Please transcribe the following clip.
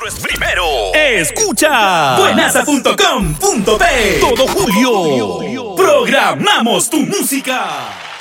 nuestro es primero. Escucha buenaza.com.pe. Todo julio programamos tu música.